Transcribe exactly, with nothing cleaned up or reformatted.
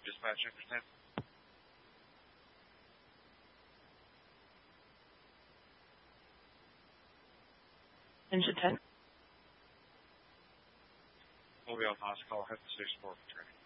dispatch understand? Engine ten. Mobile House call, head to station four for training.